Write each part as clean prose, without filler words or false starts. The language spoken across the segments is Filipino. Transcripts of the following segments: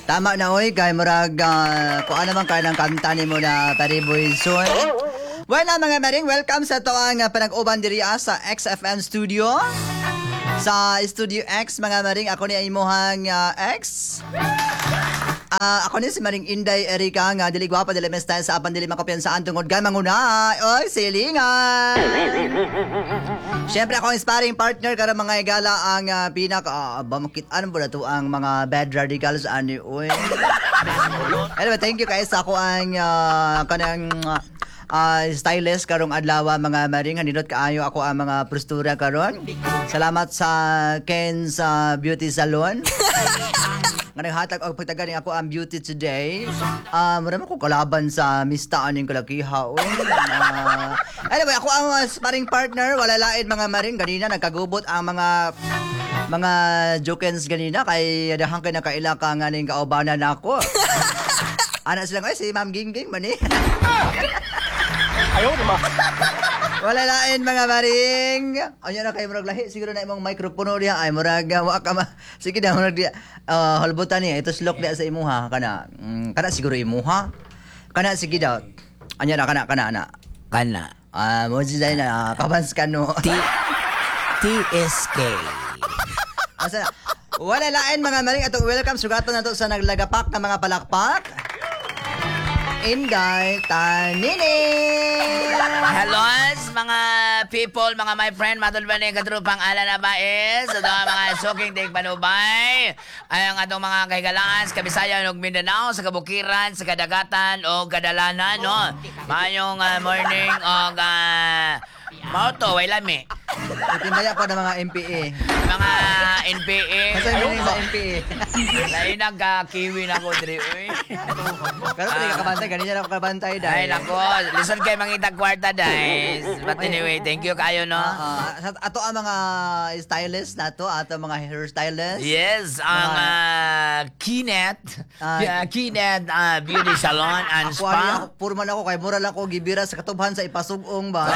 Tama na oy kay murag kung ano man kay nang kanta nimo na Tariboy Son. Well na mga maring, welcome sa toang panag-uban diri sa XFM Studio. Sa Studio X mga maring, ako ni imuhang X. Ako ni si Maring Inday Erika nga dili gwapa dili mes sa apan dili makopiyansaan tungod kay manguna. Oy, silingan. Siyempre ako ang sparring partner karon mga igala ang pinaka bamakit-an po na to ang mga bad radicals ani oy. Anyway, thank you guys ako ang kanang stylist karong adlaw mga maring, handinot kaayo ako ang mga postura karon. Salamat sa Ken's Beauty Salon. Nga naghatag og pagtagani ako ang beauty today. Marami ko kalaban sa mista aning kalakiha. Anyway, ako ang sparring partner, wala lain mga maring. Ganina nagkagubot ang mga jokens ganina kay dahang kay nakaila ka nga ning kaubanan nako. Ana sila ay si Ma'am Gingging man eh. Ayaw naman. Wala lain mga maring. Anya na kay murag lahi siguro na imong microphone diha ay murag wa ka sige na murag diha holbutan ni ito slok diha sa imuha kana. Kana siguro imuha. Kana sige daw. Anya na kana na. Kana. Mo si na kabans kano. TSK. Asa wala lain mga maring atong welcome sugaton nato sa naglagapak ng mga palakpak. Inday Tanini! Hello mga people, mga my friend, matulban ni katrupang ala na bais, sa mga suking dig panubay, ay ang atong mga kahigalaan sa Kabisayan ug Mindanao, sa kabukiran, sa kadagatan o kadalanan, no? Mayong morning og mauto, way lami. Itindaya pa ng mga MPA. Mga NPA. Masay mo sa MPA. Lain nagka-kiwi na ko, Dre. Pero pwede ka kabantay, ganyan ako kabantay dahil. Ay, nako. Listen kayo mangitag kwarta, guys. But anyway, thank you kayo, no? Ato ang mga stylist na to, ato mga hairstylist. Yes, ang Kinet. Kinet Beauty Salon and Ako Spa. puro man ako, kay mura lang ako gibira sa katubhan sa ipasugong ba?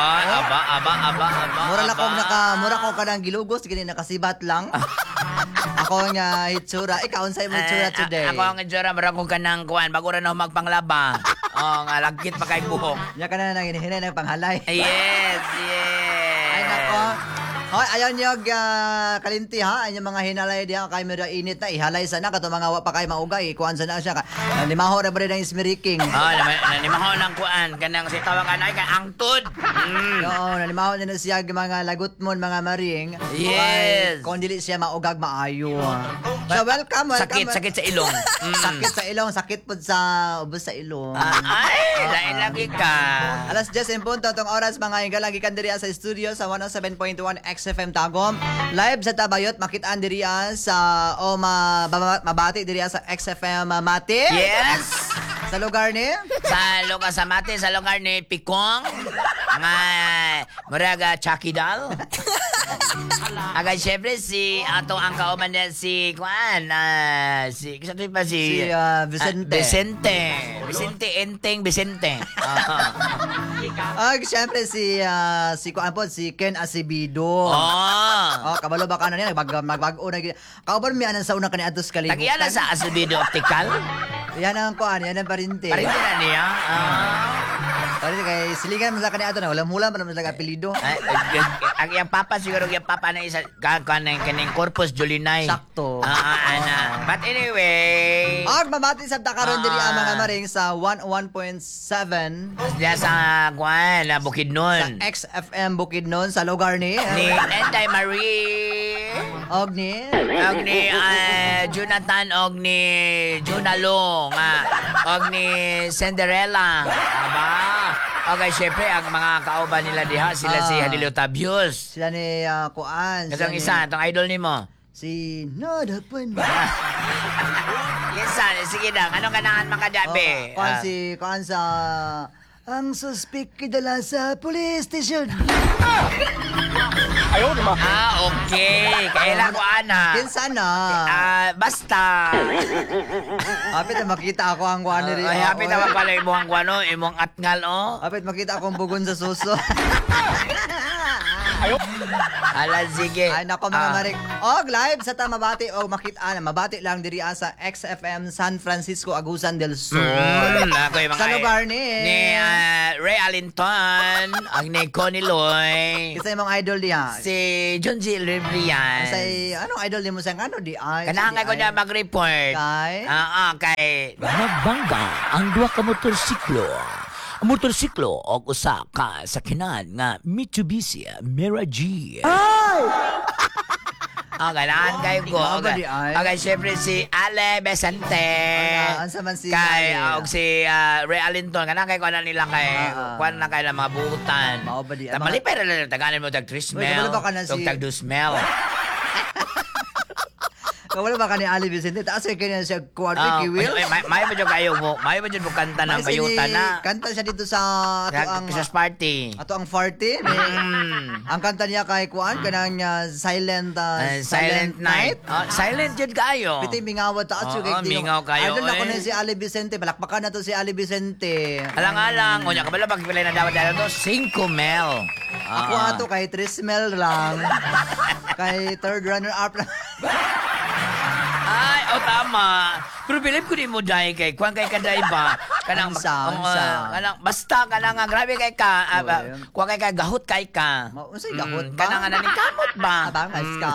Aba. Mura ko kanang gilugos, gini nakasibat lang. Ako nga hitsura. Ikaw, unsay mo hitsura today? Ako ang itsura, marang ko kanang kuwan, bago rin ako magpanglaba. Nga lagkit pa kay buhok. Yan ka na nang hinihinay ng panghalay. Yes. Ay, nako. Hoy, ayaw niyo kalinti ha. Ay mga hinalay diha kay medyo init na ihalay sana kato mga wa pa kay maugay. Kuan sana siya ka. Limaho ra ba rin ang ismiriking. Nanimaho ng kuwan kanang si tawagan ay kay angtod. Oo, nalimaho na siya mga lagot mo mga maring. Yes. Kung dili siya maugag maayo. So welcome. Sakit sa ilong. Sakit sa ilong, sakit pud sa ubos sa ilong. Ay, lain lagi ka. Alas 10 in punto tong oras mga higalang gikan diri sa studio sa 107.1 XFM Tagum. Live sa Tabayot, makitaan diri sa mabati diri sa XFM Mati. Yes. Sa lugar ni Sa Mati, sa lugar ni Pikong. Nga muraga Chakidal. Agay syempre si ato ang kauman niya si Juan, kasi pa si Vicente Enteng Vicente. syempre si Kuan po si Ken Acebido. Kabalo ba ka na niya magbag-o na kauban mi anan sa una kaniadtos kalibutan. Tagiyala sa Acebido Optical. Yan ang Kuan, yan ang parinte. Parinte na niya. Parinte kay silingan mo sa kaniadto na wala mula man sa apelyido. Ang iyang papa siguro yung papa na isa kaning Corpus Julinay. Sakto. But anyway, mamati sa takaron diri ang mga maring sa 101.7 diya sa Juan na Bukidnon. sa XFM Bukidnon sa lugar ni Enday Marie. og ni Jonathan og ni Junalo nga og ni Cinderella. Aba. Okay, syempre ang mga kauban nila diha sila si Hadilio Tabios. sila ni Kuan. Kasang isa, itong idol nimo. Si Nada Puen. Yes, sige na. Anong ganahan makadabi? Kuan sa ang suspect kidala sa police station. Ayaw naman. Okay. Kailan ko, ana. Kinsa na? Basta. Apit na makita ako ang kuan diri. Hapit na pala imong kuano, imong atngal, oh. Apit makita akong bugon sa suso. Ayaw. Ala, sige. Ay nako mga maring. Og live sa mabati o makita na mabati lang diri sa XFM San Francisco Agusan del Sur. Ako yung mga... Sa lugar ni Ray Allenton, ang ni Connie Loy, Isa yung mga idol diha. si John G. Librian. Sa anong idol ni mo sa ano di ay? Kanangay ko niya mag-report. Kay? Kay... Nagbangga ang duha ka motorsiklo. Ang motorsiklo og usa ka sakinan nga Mitsubishi Mirage. Kailangan kayo ko. Ikaw ba di ay? Okay, syempre si Ale Besante. Ansa man si Kay, Ale? og si Ray Allenton. Kanang kayo ko na nila kay, kuwan na kayo ng mga buutan. Mao ba di? Malipay na lang, taganin mo tag 3 smell. wala ba ka na si- Tag 2 smell. Wala ba ka ni Ali Vicente? Taas kay kanya siya quadric wheel. May ba dyan kayo mo? May ba dyan mo kanta ng bayutan na? Kanta siya dito sa ato ang Christmas party. ato ang 40. Ang kanta niya kay Kuan kanang Silent Silent Night. Silent yun kayo. Piti mingawat taas Oo, yung mingaw kayo, Idol ako eh. na si Ali Vicente. Balakpakan na to si Ali Vicente. Alang-alang. Unya ka pala pagpilay na dapat dahil to 5 mil. Ako ato kay Trismel lang. Kay third runner up lang. Ay, tama. Pero bilib ko di mo dahil kay kuwan kay kaday ba? Kanang Unsa? basta kanang grabe kay ka. Well. Kuwan kay gahot kay ka. Unsay gahot ba? Kanang ni kamot ba? Abang ka.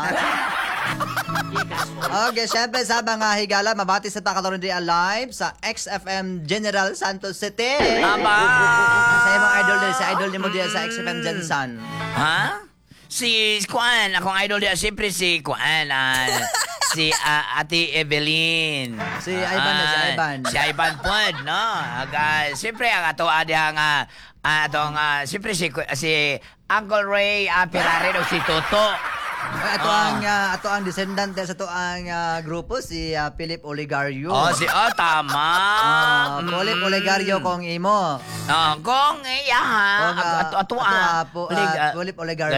Okay, syempre sa mga higala, mabati sa Takaloron Day Alive sa XFM General Santos City. Aba. Sa mga idol din, sa idol ni mo din sa XFM Jensen. Ha? Si Kuan, akong idol diya, siyempre si Kuan, si Ate Evelyn. Si Ivan na, si Ivan. Si Ivan Pod, no? Siyempre, ang ato diya nga, siyempre si Uncle Ray Pirare, si Toto. Ato ang descendant sa ato ang grupo si Philip Olegario. Tama. Philip Olegario kong imo. Kung iya ha. Ato Philip Olegario.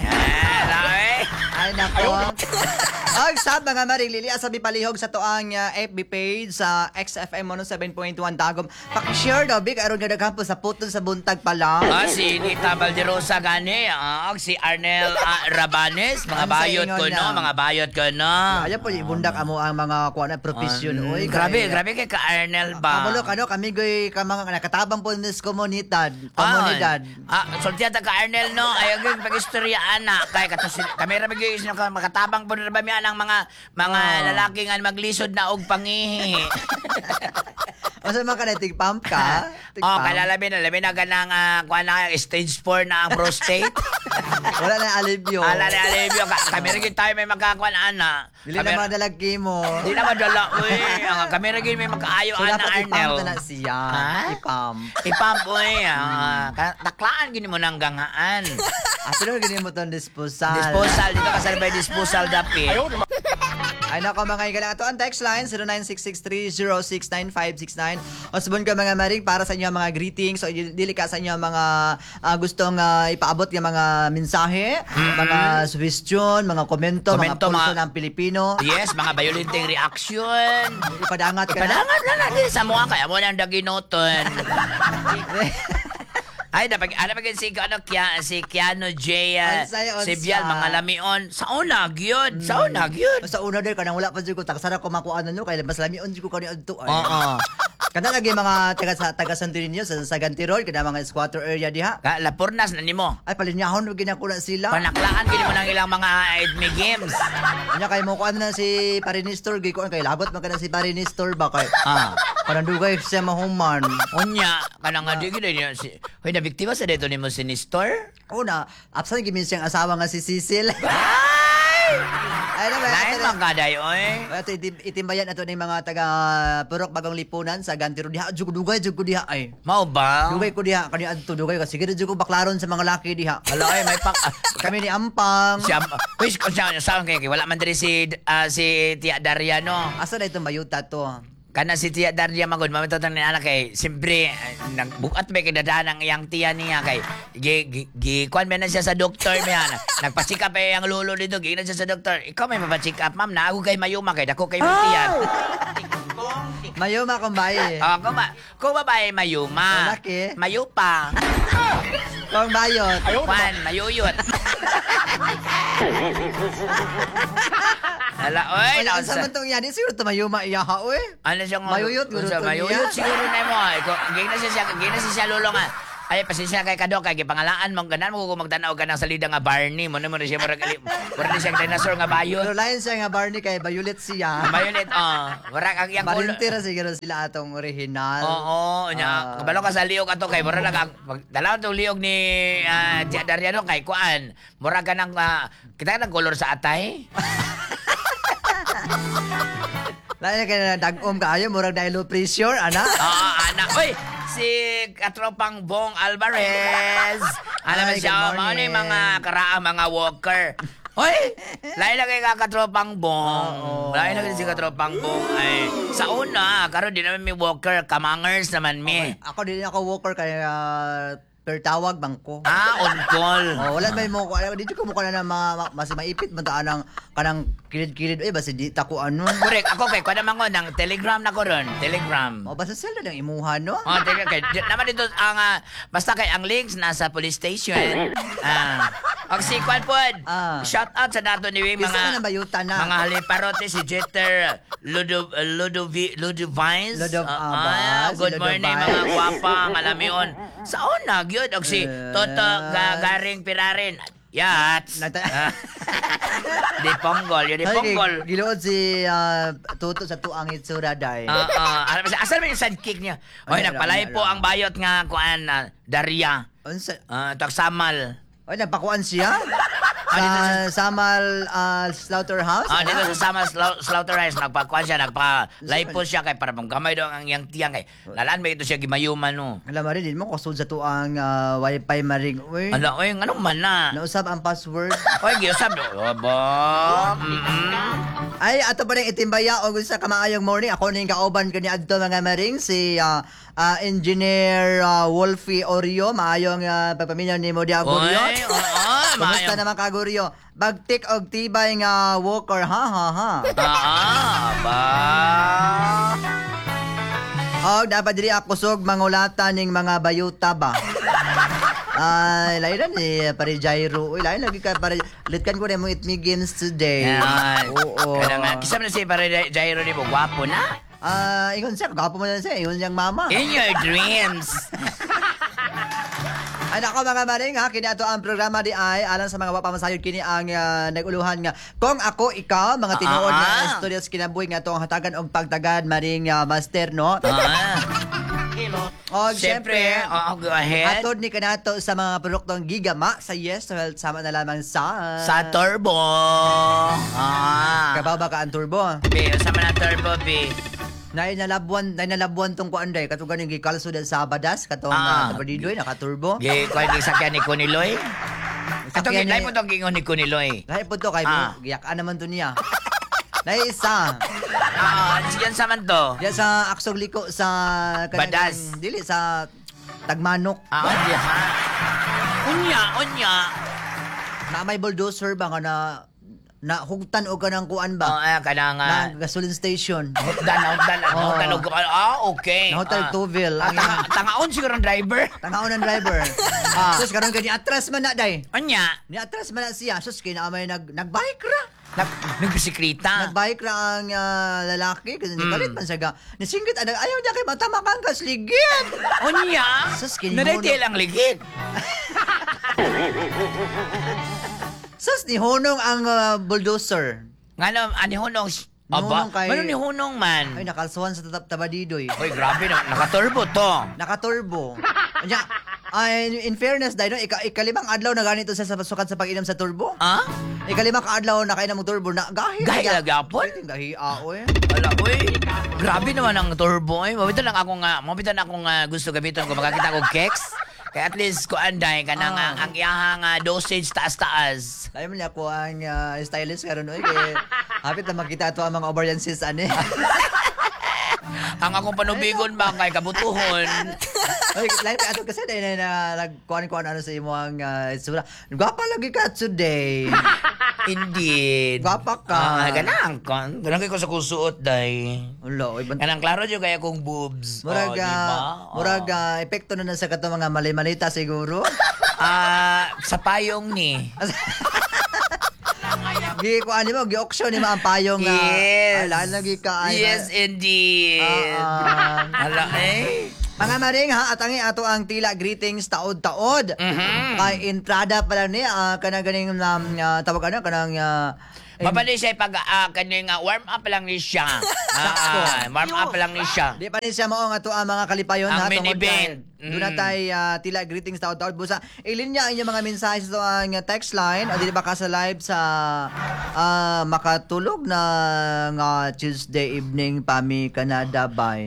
Ay nako. Ang sa mga marilili asabi palihog sa toang FB page sa XFM 107.1 Tagum. Paki-share daw big aron nga daghan po sa puton sa buntag pa lang. Si Nita Valderosa gani, si Arnel Rabanes, mga Ang bayot saingon ko no, na. mga bayot ko no. Ayan po ibundak amo ang mga kuan na profesyon. Uy, grabe kay ka Arnel ba. Kamulo kano kami goy ka mga nakatabang po nis komunidad. Komunidad. Sultiya ta ka Arnel no, ay ang pagistorya ana kay kato kamera bigay sino ka makatabang po na ba mi ang mga lalaki nga maglisod na og pangihi. Asa man ka na tigpump ka? Kalalabi na ganang kuan na stage 4 na ang prostate. Wala na alibyo. Ala na alibyo kami rin tayo may magkakuan ana. Dili na madalagi mo. Di na madala uy. Kami rin may magkaayo So ana dapat Arnel. ipump na siya. Ha? Ipump. Ipump uy. Taklaan gini mo nang gangaan. Asa gini mo ton disposal. Disposal dito kasal by disposal dapit. Ay nako mga igalang ato ang text line 096630695969. Osbon ka mga maring para sa inyo ang mga greetings o dili ka sa inyo ang mga gustong ipaabot yung mga mensahe, mga suggestion, mga komento, mga Komento, pulso mga- ng Pilipino. Yes, mga violenteng reaction. Ipadangat ka na. Padangan na natin sa mga kaya mo nang daginoton. Ay, napag si Keanu J. Si Bial, mga lamion. Sa una, gyud. Sa una, gyud. Sa una din kanang wala pa jud ko taksara ko makuan nyo kay mas lamion jud ko kani adto ay. Oo. Kada lagi mga taga Santo Niño sa Gantirol kada mga squatter area diha. Lapurnas na nimo. Ay palinyahon og ginakula sila. Panaklaan gini mo nang ilang mga Edmi Games. Nya kay mo kuan na si Parinistor gi kuan kay lagot man kana si Parinistor ba kay. Parang dugay siya mahuman. Unya, kanang nga di gid niya si. Hoy, na biktima sa dito nimo si Nestor. Una, absent gimin siyang asawa nga si Cecil. Ay na ba? Lain man kaday oy. Ito itimbayan ato ning mga taga Purok Bagong Lipunan sa Gantiro diha jud dugay jud ko diha ay. Mao ba? Dugay ko diha kani adto dugay kasi gid jud ko baklaron sa mga laki diha. Hala ay may pak. Kami ni Ampang. Wish ko siya kay wala man diri si Tia Daria no. Asa na itong mayuta to? Kana si Tia Daria magod mamitotang ni anak kay siyempre nagbukat ba kay dadaan ang iyang tiya niya kay kuan man na siya sa doktor niya. Nagpa-check up ang lolo dito gi na siya sa doktor. Ikaw may mapa-check up ma'am na ako kay mayuma kay dako kay tiyan. Mayuma kong baye. Kung babae mayuma. Lalaki. Mayupa. Kung bayot. Juan, mayuyot. Hala, oy, Ay, ang sama tong yan. Siguro tumayuma iyaha, oy. Ano siya nga? Mayuyot, Unsa, gusto mayuyot niya. siguro na mo. Gina siya lolo nga. Ay, pasensya kay Kadok, kay gipangalaan mong ganan mo kung magtanaw ka ng salida nga Barney. Mo na siya murag siyang dinosaur nga bayot. Pero lain siya nga Barney kay Bayulit siya. Mayulit, murag ang iyang kulo. Balintira siguro sila atong original. Oo, nya. Kabalo ka sa liog ato kay murag dalaw tong liog ni Tia Dariano kay kuan. Murag ka ng kita ng color sa atay. Lain kay dagom kaayo murag dahil low pressure, ana. Oo, anak. Uy, si katropang Bong Alvarez. Alam mo Ay, siya, good mga morning. mga karaa, mga walker. Hoy, lain na kay katropang Bong. Oo. Lain na kay si katropang Bong. Ay, sa una, karon di naman may walker, kamangers naman mi. Ako din ako walker kay per tawag bangko. On call. Oh, wala may mo ko. Dito ko mo na mas maipit man taan ang kanang kilid-kilid basta di ta ko ano. Correct. Ako kay kuha naman ko ng Telegram na ko ron. Telegram. Oh, basta sila ng imuhan no. Oh, teka kay naman dito ang basta kay ang links nasa police station. Og si Kwan pod. Shout out sa nato ni Bisa mga na bayutan na. mga haliparote si Jeter Ludovines. Good morning mga gwapa malamion. Saon na gyud og si Toto Garing Pirarin. Yats. Di ponggol, yun di ponggol. Giluod si Tuto sa tuang itsura day. Alam mo siya, asal mo yung sidekick niya? Oy, Ano, nagpalay ano, po ano. ang bayot nga kuan Daria. Unsa? Tagsamal. Oy, nagpakuan siya. Sa Samal Slaughterhouse. Dito sa Samal Slaughterhouse, nagpakuan siya, nagpa-live po siya kay para gamay daw ang iyang tiyang kay. Lalaan ba ito siya gimayuman no? Alam mo rin, din mo kusod sa tuang wifi maring. Uy, Ala, oy, anong man na? nausap ang password. Oy, giyosab. Obo. Ay, ato pa rin itimbaya o sa kamaayong morning. Ako ning kauban ko ni Adto mga maring si Engineer Wolfie Orio. Maayong pagpaminaw ni Modia Agorio. Oy, oo, Kumusta naman ka, Agorio? Bagtik og tibay nga walker, ha? Ba. Og dapat diri ako sog mangulatan ning mga bayuta ba? Ay, lain ni pare Jairo. Uy, lain lagi ka pare. Litkan ko na mo Eat Me Games today. Yan. Oo. Kaya nga, kisam na si para Jairo ni mo, gwapo na. Ingon siya, gapo mo na siya. Ingon siyang mama. In your dreams. Ay nako mga maring ha, kini ato ang programa di ay alang sa mga wapamasayod kini ang naguluhan nga kung ako ikaw mga tinuod nga stories kinabuhi nga atong hatagan og pagtagad maring master no. Og Siyempre, go ahead. atod ni kanato sa mga produktong Gigama sa Yes to Health sama na lamang sa Turbo. Kabaw ba ka ang turbo? B, sama na Turbo, B. Nay nalabuan tong kuan day katong ganing gikalso sa Badas katong Tabadidoy naka-turbo. Kaya gisakyan ni Kuniloy. Atong Sakyan gilay ni- mo itong gingon ni Kuniloy. Lahi po to kay giyakan naman to niya. Nay isa. Yan sa man to. Diyan sa Aksog Liko sa Badas. Dili sa Tagmanok. Unya. Na may bulldozer ba nga na hugtan o kanang kuan ba? Kana nga. Na gasoline station. Hugdan. Okay. Na Hotel Tuville. Tangaon siguro ang driver. Tangaon ang driver. Sus karon kay ni atras man na day. Unya. Ni atras man na siya. Sus kay na may nagbike ra. Nagbisiklita. Nagbike ra ang lalaki kasi nikalit man siya ga. Nisinggit ayaw niya kay matamakan ka sligid. Unya. Sus, kini Nadaytil ang ligid. Sus ni Honong ang bulldozer. Ngano, ani hunong. Hunong kay- Ano ni hunong man? Ay nakalsuhan sa Tabadidoy. Oy, grabe na. Naka-turbo to. Naka-turbo. Kanya, in fairness, dahil no, ikalimang adlaw na ganito sa pasukan sa pag-inom sa turbo. Ikalimang adlaw na kain ng turbo na gahi. Gahi ka gapon? Gahi oy. Ala, uy. Grabe naman ang turbo. Mabitan ako nga gusto gamiton kung makakita ko keks. Kaya at least ko anday ka nang ang iyahang dosage taas-taas. Layo mo niya ako ang stylist karon oy kay hapit na makita ato ang mga overyances ani. Ang akong panubigon ba kay kabutuhon. Oy, layo pa ato kasi dahil na nagkuhan-kuhan ano sa imo ang itsura. Gwapa lagi ka today. Indeed. Gwapa ka. Ganang kayo ko sa kusuot, day. Ulo, ibang Kanang klaro dyan kaya kong boobs. Murag, Diba? murag epekto na sa kato mga mali-malita siguro. Sa payong ni. Gi ko ani mo, gi-auction ni ang payong nga. Yes. Ala lagi ka ay. Yes, indeed. Hala, eh. Mga maring ha, atangi ato ang tila greetings taod-taod. Kay entrada pa lang ni kanang ganing tawag ano kanang Mabali siya pag kaning warm up lang ni siya. Warm up lang ni siya. Di pa rin siya mao nga to ang mga kalipayon Ang ha main tungod event. kay doon na tay tila greetings taod-taod busa. Ilinya ang inyong mga mensahe sa ang text line o dili ba ka sa live sa makatulog na nga Tuesday evening pami Canada bay.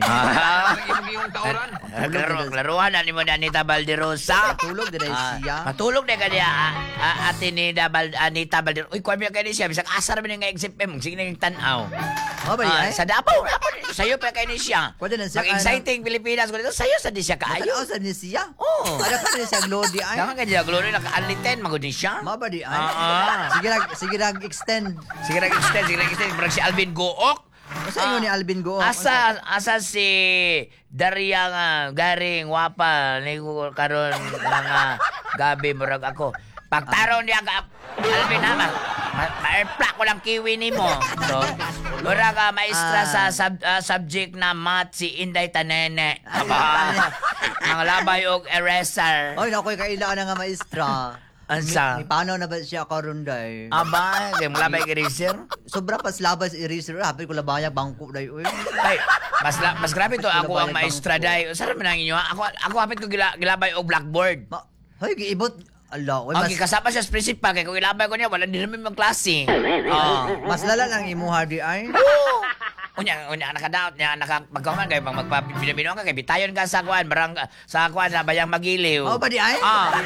Klaruhan na ni mo na Anita Balderosa. Tulog din siya. Matulog na kanya ate ni Anita Balderosa. Uy, kuha kaya siya. Bisag asar mo nga exit mo. Sige na yung tanaw. Oh, ba yan? Sa Davao. Sa'yo pa kayo ni siya. Pwede na siya. Mag-exciting Pilipinas. Sa'yo sa di siya kaayo. Ano sa ni siya? Oo. Ano pa rin siya Glody ay? Daman ka niya, Glory, naka-unliten. Magod ni siya. Mabadi ay. Sige nag extend. Sige nag-extend. Parang si Alvin Gook. Sa inyo ni Alvin Go. Asa si Daria nga garing wapa ni ko karon nga gabi murag ako. Pagtaro niya Alvin naman. Ma-airplak ko lang kiwi nimo. So, murag maestra sa subject na math si Inday Tanene. Ang labay og eraser. Oy, nakoy kailangan na nga maestra. Ansa? Ni paano na ba siya karon day? Aba, kay mo labay eraser. Sobra pas labas eraser, happy ko labayag bangko day oy. Ay, mas grabe to ako ang maestra day. Sarap man ang inyo. Ako hapit ko gilabay og blackboard. Hoy, giibot. Ala, oy, Okay, kasama siya sa principal kay kung ilabay ko niya wala din naman magklase. mas lala lang imuha di ay. Unya nakadaot niya magkaman kay pag magpabinabinon ka kay bitayon ka sa kuan na bayang magiliw. Oh, ba di ay?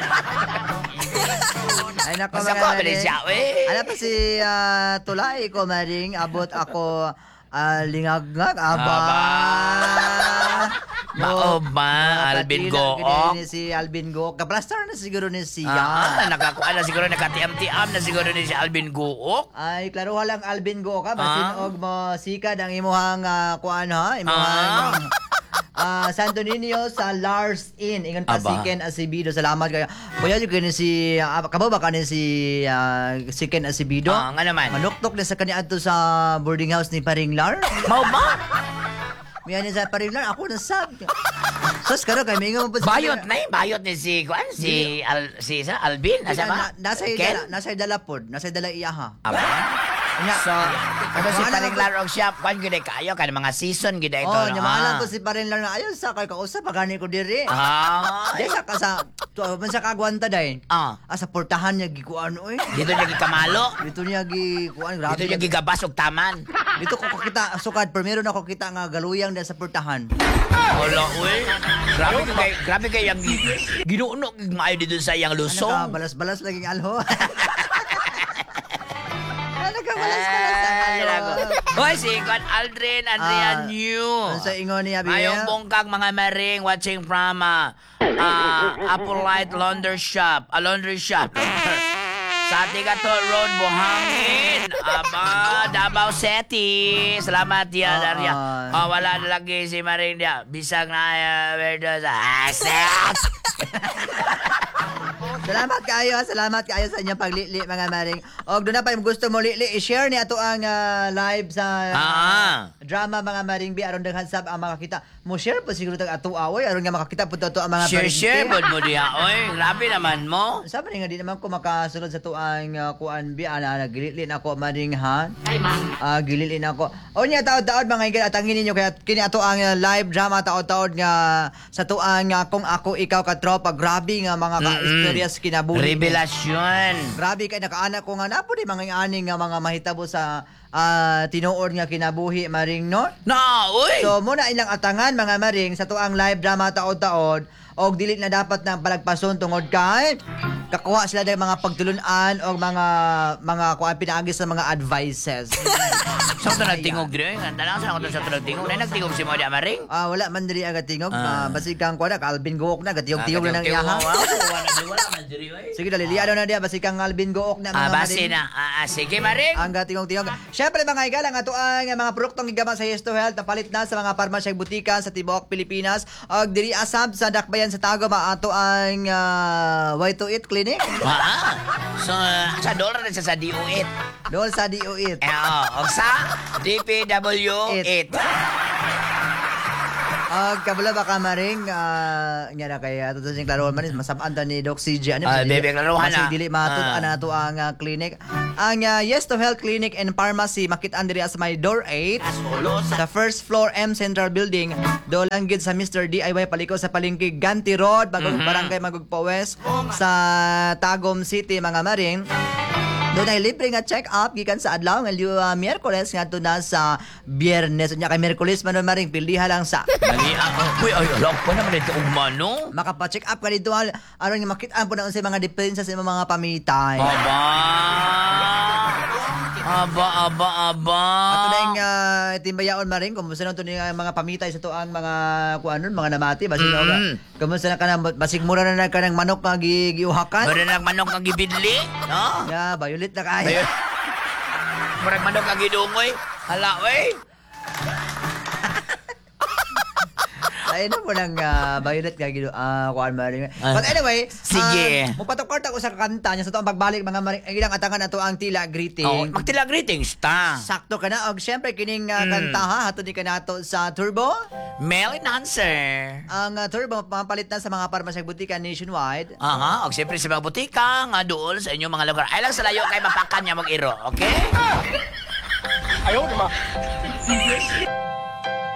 Ay nako Basta ko abili siya, eh. Ano pa si Tulay ko maring abot ako lingagngag aba. Mao ba, Alvin Gook? Si Alvin Gook. Kaplaster na siguro ni siya. Nakakuan na siguro, nakatiam-tiam na siguro ni si Alvin Gook. Ay, klaro lang Alvin Gook ka. Basin og mo sikad ang imuhang kuan ha. Imuhang Santo Niño sa Lars Inn. Ingon pa si Ken Acebido. Salamat kayo. Kuya, yung kani si, kabo ba kani si Ken Acebido? Nga naman. Manuktok na sa kanya ato sa boarding house ni Paring Lar. Mau ba? Miyan ni sa Paring Lar, ako nasab. Sos karo kay mingo mo po Bayot na bayot ni si kuan si Alvin asa ba? Nasa dala pod, nasa dala iyaha. Aba. So, ano si Paring Lar og shop kuan gyud kayo kan mga season gyud ito. Oh, nyamalan ko si Paring Lar na ayon sa kay kausap pagani ko diri. Di sa sa kagwanta day. Sa portahan niya gikuan oy. Dito niya gikamalo. Dito niya gikuan grabe. Dito niya gigabas og taman. Dito ko kita sukad primero na ko kita nga galuyang sa portahan. Wala uy. Grabe kay ang ginuno maayo dito sa iyang lusong. Ano ka balas-balas laging alho. Ano ka balas-balas alho. Hoy, si Adrian New. Sa ingon niya biya. Ayong bungkag mga maring watching from Appolite Laundry Shop. A laundry shop. Sa Tigato Road, Buhangin. Aba, Davao City. Salamat yan, Daria. Wala na lagi si Maring dia. Bisag na verdo sa asset. Salamat kayo sa inyong paglili mga maring. Og doon na pa yung gusto mo lili, i-share ni ato ang live sa drama mga maring bi aron daghan sab ang makakita. Mo share po siguro tag ato awoy aron nga makakita pud ato ang mga share bod mo diha. Oy, grabe naman mo. Sabi nga di naman ko makasunod sa tuang kuan bi ana nagilili na ako maring ha. Gilili na ako. O nya taod-taod mga igil atangin ninyo kaya kini ato ang live drama taod-taod nga sa tuang kung ako ikaw ka tropa grabe nga mga istorya kinabuhi. Revelasyon. Grabe kay nakaanak ko nga napo di mga aning nga mga mahitabo sa tinuod nga kinabuhi maring no. Uy. So muna ilang atangan mga maring sa tuang live drama taod-taod og dili na dapat nang palagpason tungod kay kakuha sila ng mga pagtulunan o mga kuan pinaagi sa mga advices. Sa ito nagtingog diri. Ganda lang sa ito sa ito nagtingog. Na nagtingog si mo di amaring. Wala man diri agad tingog. Basikang ko na, Alvin Gook na, gatiyog-tiyog na ng iyaha. Wala man diri oy. Sige, dalilian na dia, basikang Alvin Gook na mga Base na. Sige maring. ang tingog-tingog. Syempre mga higal, ang ato ang mga produktong gigaman sa Hesto Health na palit na sa mga parmasya butika sa tibuok Pilipinas. Og diri asab sa Dakbayan sa Tagum ato ang Y2It Clinic. So, sa dollar na siya sa DO8. Doon sa DO8. O sa DPW8. Kabala baka maring nga na kay ato sa klaro man masabaan ta ni Doc CJ bebe klaruhan na. dili matud-an ato ang clinic. Ang Yes to Health Clinic and Pharmacy makit-an diri sa may door 8 sa first floor M Central Building. Do lang gid sa Mr. DIY paliko sa palengke Ganti Road bagong barangay Magugpawes sa Tagum City mga maring. Doon ay libre nga check-up gikan sa adlaw nga Miyerkules ngadto na sa Biyernes. Unya kay Miyerkules man maring pildiha lang sa Dali ako. Uy, alam ko naman ito umano. makapacheck up ka dito aron nga makita po na unsay mga diferensya sa imong mga pamitay. Aba. Ato na yung timbayaon maring kumusta na ito mga pamitay sa tuang mga kuanon mga namati basig na kumusta na ka na basig mura na ka ng manok nga giuhakan. Mura na manok ang gibidli, no? Ya, violet na kaya. Mura manok ang gidungoy. Hala, wey. Ayun na po ng violet nga kuan maring. But anyway, sige. Mupatok-part ako sa kanta niya sa tuang pagbalik mga maring ang ilang atangan na to ang tila greeting. Magtila greetings ta. Sakto ka na og syempre kining kanta ha hatod ni kanato sa Turbo. Male enhancer. Ang Turbo mapapalit na sa mga parmasya butika nationwide. Aha, og siyempre sa mga butika nga dool sa inyong mga lugar. Ay lang sa layo kay mapakan niya mag-iro, okay? Ayaw naman.